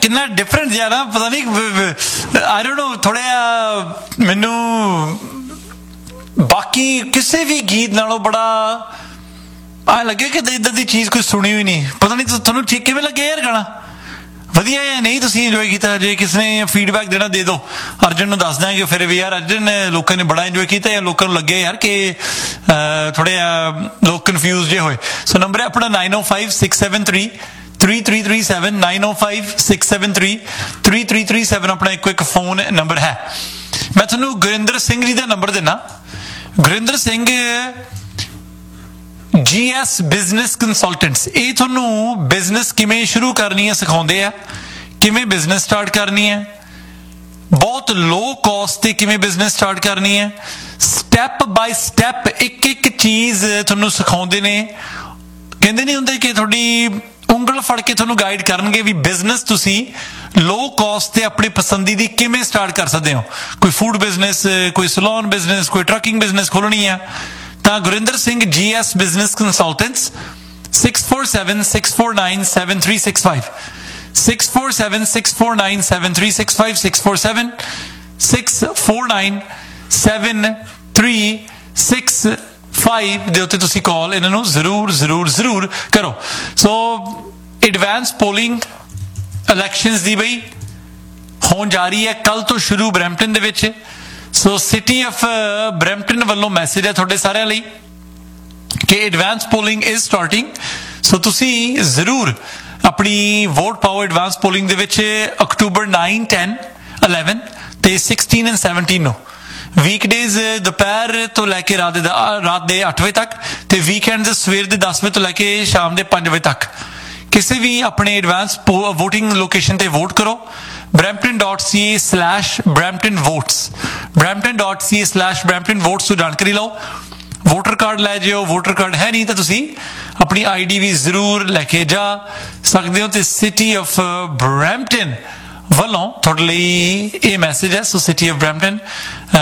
कितना डिफरेंट जिहा ना, पता नहीं आई डोंट नो, थोड़ा जिहा मैनू बाकी किसी भी गीत नालों बड़ा आ लगे कि इधर की चीज़ कोई सुनी हुई नहीं। पता नहीं तुहानू ठीक किवें लगे यार गाना, वधिया या नहीं, तुसीं इंजॉय किया? जे किसी ने फीडबैक देना दे दो, अर्जन नूं दस देंगे फिर भी यार अर्जन ने लोगों ने बड़ा इंजॉय किया या लोगों को लगे यार कि थोड़े लोग कन्फ्यूज जे होए। सो नंबर है अपना 9056733337 9056733337 अपना एक क्विक फोन नंबर है। मैं तुहानू गुरिंदर सिंह जी का नंबर देना। Gurinder Singh GS business consultants, ये थोनू बिजनेस किमें शुरू करनी है सिखाते हैं, किमें बिजनेस स्टार्ट करनी है, बहुत लो कॉस्ट ते किमें बिजनेस स्टार्ट करनी है, स्टैप बाय स्टैप एक एक चीज़ थोनू सिखाते ने। कहते नहीं होंगे कि थोड़ी उंगल फड़ के थोनू गाइड करनगे भी बिजनेस तुसी लो कॉस्ट ते अपनी पसंदी दी किमें स्टार्ट कर सकते हो। कोई फूड बिजनेस, कोई सैलून बिजनेस, कोई ट्रकिंग बिजनेस खोलनी है ਤਾਂ Gurinder Singh GS business consultants 6476497365 6476497365 6476497365 ਦੇ ਉੱਤੇ ਤੁਸੀਂ ਕਾਲ ਇਹਨਾਂ ਨੂੰ ਜ਼ਰੂਰ ਕਰੋ। ਸੋ ਐਡਵਾਂਸ ਪੋਲਿੰਗ ਇਲੈਕਸ਼ਨਸ ਦੀ ਬਈ ਹੋਣ ਜਾ ਰਹੀ ਹੈ ਕੱਲ ਤੋਂ ਸ਼ੁਰੂ ਬਰੈਂਪਟਨ ਦੇ ਵਿੱਚ। सो सिटी ऑफ ब्रैम्पटन वालों मैसेज है थोड़े सारे लई कि एडवांस पोलिंग इज स्टार्टिंग। सो तुसी जरूर अपनी वोट पाओ एडवांस पोलिंग दे विच अक्टूबर 9, 10, 11 ते 16 एंड 17 नो। वीकडेज दोपहर तो लैके रात दे 8 बजे तक ते वीकेंड सवेर दे 10 बजे तो लैके शाम दे 5 बजे तक किसी भी अपने एडवांस वोटिंग लोकेशन ते वोट करो। brampton.ca/brampton votes brampton.ca/brampton votes ਤੋਂ ਜਾਣਕਾਰੀ ਲਓ। ਵੋਟਰ ਕਾਰਡ ਲੈ ਜਿਓ, ਵੋਟਰ ਕਾਰਡ ਹੈ ਨਹੀਂ ਤਾਂ ਤੁਸੀਂ ਆਪਣੀ ID ਵੀ ਜ਼ਰੂਰ ਲੈ ਕੇ ਜਾ ਸਕਦੇ ਹੋ। ਤੇ ਸਿਟੀ ਆਫ ਬਰੈਂਪਟਨ ਵੱਲੋਂ ਤੁਹਾਡੇ ਲਈ ਇਹ ਮੈਸੇਜ ਹੈ। ਸੋ ਸਿਟੀ ਆਫ ਬਰੈਂਪਟਨ